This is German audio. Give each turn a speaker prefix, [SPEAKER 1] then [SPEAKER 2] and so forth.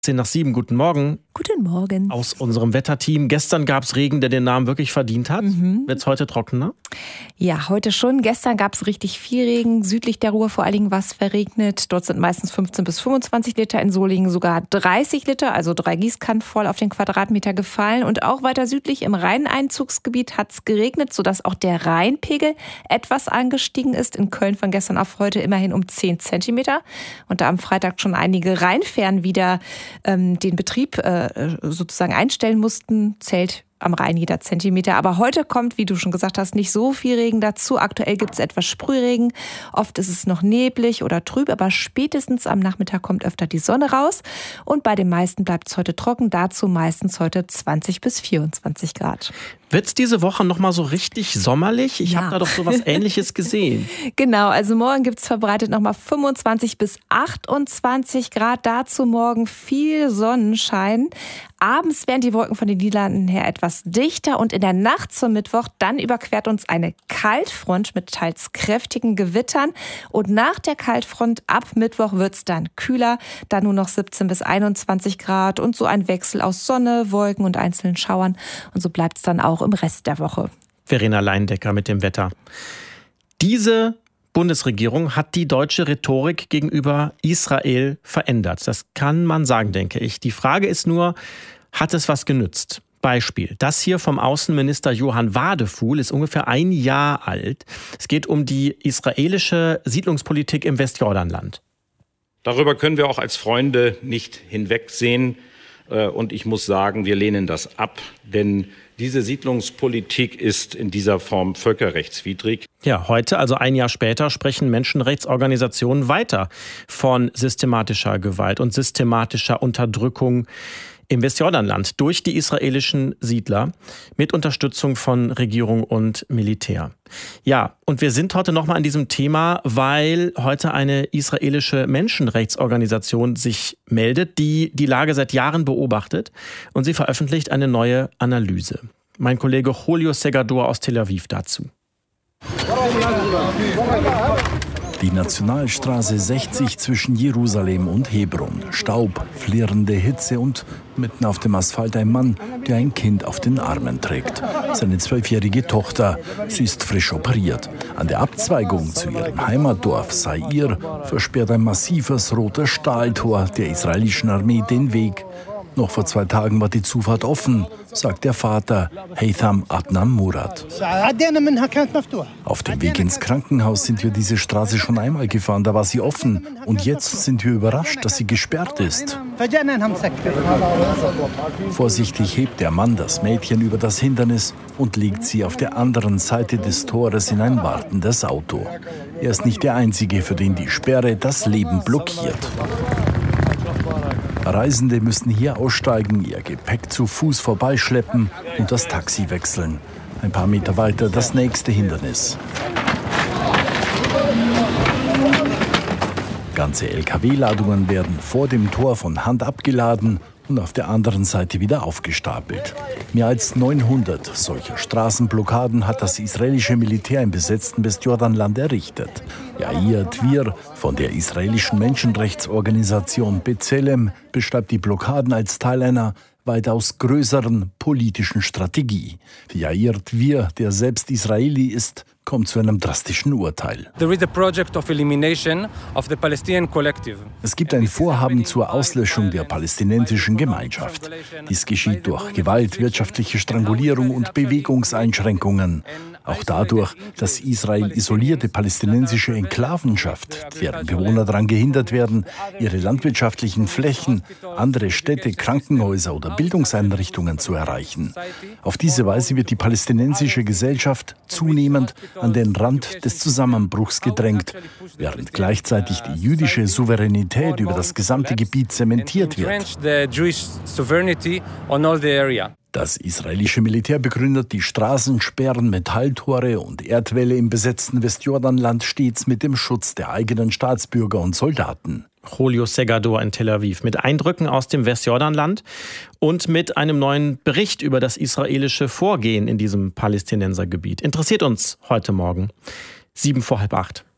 [SPEAKER 1] 10:07, guten Morgen.
[SPEAKER 2] Guten Morgen.
[SPEAKER 1] Aus unserem Wetterteam. Gestern gab es Regen, der den Namen wirklich verdient hat. Wird es heute trockener?
[SPEAKER 2] Ja, heute schon. Gestern gab es richtig viel Regen. Südlich der Ruhr vor allen Dingen war es verregnet. Dort sind meistens 15 bis 25 Liter, in Solingen sogar 30 Liter, also 3 Gießkannen voll auf den Quadratmeter gefallen. Und auch weiter südlich im Rheineinzugsgebiet hat es geregnet, sodass auch der Rheinpegel etwas angestiegen ist. In Köln von gestern auf heute immerhin um 10 Zentimeter. Und da am Freitag schon einige Rheinfähren wieder den Betrieb sozusagen einstellen mussten, zählt am Rhein jeder Zentimeter. Aber heute kommt, wie du schon gesagt hast, nicht so viel Regen dazu. Aktuell gibt es etwas Sprühregen. Oft ist es noch neblig oder trüb, aber spätestens am Nachmittag kommt öfter die Sonne raus. Und bei den meisten bleibt es heute trocken. Dazu meistens heute 20 bis 24 Grad.
[SPEAKER 1] Wird es diese Woche nochmal so richtig sommerlich? Ich habe da doch so was Ähnliches gesehen.
[SPEAKER 2] Genau, also morgen gibt es verbreitet nochmal 25 bis 28 Grad. Dazu morgen viel Sonnenschein. Abends werden die Wolken von den Niederlanden her etwas dichter und in der Nacht zum Mittwoch dann überquert uns eine Kaltfront mit teils kräftigen Gewittern. Und nach der Kaltfront ab Mittwoch wird es dann kühler, dann nur noch 17 bis 21 Grad und so ein Wechsel aus Sonne, Wolken und einzelnen Schauern. Und so bleibt es dann auch im Rest der Woche.
[SPEAKER 1] Verena Leindecker mit dem Wetter. Diese Bundesregierung hat die deutsche Rhetorik gegenüber Israel verändert. Das kann man sagen, denke ich. Die Frage ist nur, hat es was genützt? Beispiel, das hier vom Außenminister Johann Wadefuhl ist ungefähr 1 Jahr alt. Es geht um die israelische Siedlungspolitik im Westjordanland.
[SPEAKER 3] Darüber können wir auch als Freunde nicht hinwegsehen. Und ich muss sagen, wir lehnen das ab, denn diese Siedlungspolitik ist in dieser Form völkerrechtswidrig.
[SPEAKER 1] Ja, heute, also 1 Jahr später, sprechen Menschenrechtsorganisationen weiter von systematischer Gewalt und systematischer Unterdrückung im Westjordanland durch die israelischen Siedler mit Unterstützung von Regierung und Militär. Ja, und wir sind heute nochmal an diesem Thema, weil heute eine israelische Menschenrechtsorganisation sich meldet, die die Lage seit Jahren beobachtet, und sie veröffentlicht eine neue Analyse. Mein Kollege Julio Segador aus Tel Aviv dazu.
[SPEAKER 4] Die Nationalstraße 60 zwischen Jerusalem und Hebron. Staub, flirrende Hitze und mitten auf dem Asphalt ein Mann, der ein Kind auf den Armen trägt. Seine 12-jährige Tochter. Sie ist frisch operiert. An der Abzweigung zu ihrem Heimatdorf Sair versperrt ein massives rotes Stahltor der israelischen Armee den Weg. Noch vor 2 Tagen war die Zufahrt offen, sagt der Vater Heitham Adnan Murad. Auf dem Weg ins Krankenhaus sind wir diese Straße schon einmal gefahren, da war sie offen. Und jetzt sind wir überrascht, dass sie gesperrt ist. Vorsichtig hebt der Mann das Mädchen über das Hindernis und legt sie auf der anderen Seite des Tores in ein wartendes Auto. Er ist nicht der Einzige, für den die Sperre das Leben blockiert. Reisende müssen hier aussteigen, ihr Gepäck zu Fuß vorbeischleppen und das Taxi wechseln. Ein paar Meter weiter das nächste Hindernis. Ganze LKW-Ladungen werden vor dem Tor von Hand abgeladen und auf der anderen Seite wieder aufgestapelt. Mehr als 900 solcher Straßenblockaden hat das israelische Militär im besetzten Westjordanland errichtet. Yair Dvir von der israelischen Menschenrechtsorganisation B'Tselem beschreibt die Blockaden als Teil einer weitaus größeren politischen Strategie. Yair Dvir, der selbst Israeli ist, kommt zu einem drastischen Urteil. Es gibt ein Vorhaben zur Auslöschung der palästinensischen Gemeinschaft. Dies geschieht durch Gewalt, wirtschaftliche Strangulierung und Bewegungseinschränkungen. Auch dadurch, dass Israel isolierte palästinensische Enklaven schafft, deren Bewohner daran gehindert werden, ihre landwirtschaftlichen Flächen, andere Städte, Krankenhäuser oder Bildungseinrichtungen zu erreichen. Auf diese Weise wird die palästinensische Gesellschaft zunehmend an den Rand des Zusammenbruchs gedrängt, während gleichzeitig die jüdische Souveränität über das gesamte Gebiet zementiert wird. Das israelische Militär begründet die Straßensperren, Metalltore und Erdwälle im besetzten Westjordanland stets mit dem Schutz der eigenen Staatsbürger und Soldaten.
[SPEAKER 1] Julio Segador in Tel Aviv mit Eindrücken aus dem Westjordanland und mit einem neuen Bericht über das israelische Vorgehen in diesem Palästinensergebiet. Interessiert uns heute Morgen 7:45.